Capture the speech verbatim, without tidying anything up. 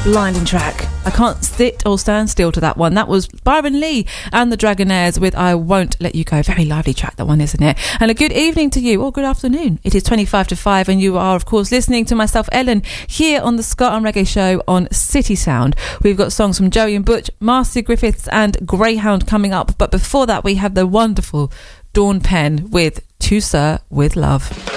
Blinding track. I can't sit or stand still to that one. That was Byron Lee and the Dragonaires with I Won't Let You Go. Very lively track, that one, isn't it? And a good evening to you, or good afternoon. It is twenty-five to five and you are, of course, listening to myself, Ellen, here on the Ska and Reggae Show on City Sound. We've got songs from Joey and Butch, Marcia Griffiths and Greyhound coming up. But before that, we have the wonderful Dawn Penn with To Sir With Love.